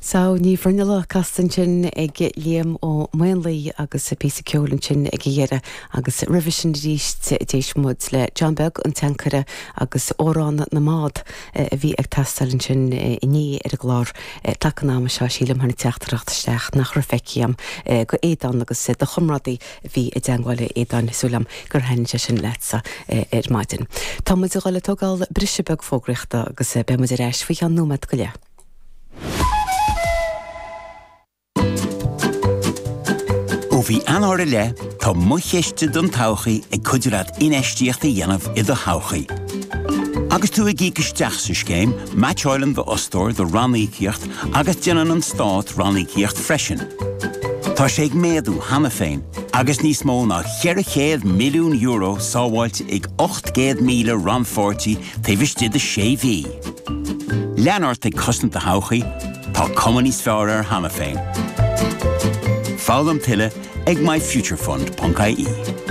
Sao ní bhrnile castan sin ag líam ó Maonlaí agus sa písa ceolann sin ag dhéire agus revision díist déis mud le John Beg an teancara agus órán na mád a bhí ag tastalinn sin ní ar a glár tacanáma seo sílam hana teachtarachtasteach nach rafeciam go édan agus de chumradaí bhí i deangáile édan súlam gur hense sin letsa ar maidin. Tá muid a gáile tógáil brise beg fógriachta agus be muid a reis fao an nómad go le. Bhí anóra le tá muchéiste don tauchaí ag cuidirad inéistíochta dhéanamh i do tauchaí. Agus tú ag gíisteach sa scéim, Match Island de Ostóir do Rannaíocht agus déanann an Stát Rannaíocht freisin. Tá sé ag méadú hana féin, agus níos mó ná €100 milliún sábháilte ag 800,000 ranfortí taobhiste de séhí. Leanart ag cosnta tauchaí, tá cumaní fearr ar hana féin. Fálam tuile ag myfuturefund.ie.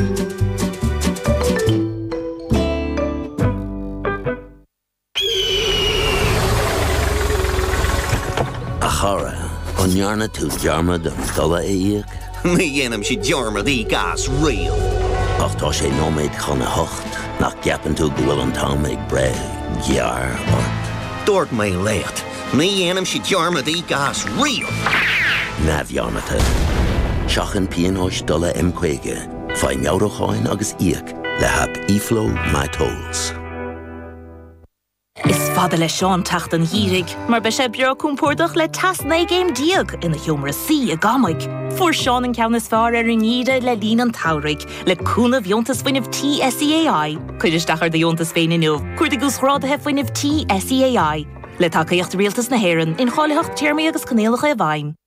A chara, onjarna tú dearmad an dala éiag? Ní dhéanam si dearmad í gas rial. Ach tá sé nóméid chuna hocht, nach ceapan tú go bhfuil an tám ag bre, gear or... Dúirt mé léat, ní dhéanam si dearmad í gas rial. Na bhearnata. Seachan píonóis dala M-Quaige, fai meabhracháin agus íoc le hap iflo my tolls. Is fada le Seán tacht an hírig, mar be sé beag cúmpórdach le tasna géim diag ina hiomra sí a gamaig. Fuair Seán an ceannas fearr ar an íre le lín an taurig, le cúna bhiontas faoinmh TSEAI. Cuidir stachar de bhiontas féin inniu, cuir de gúsrádathe faoinmh TSEAI. Le tacaíocht rialtas na héireann in cháileacht tíirmí agus canéalacha a bhain.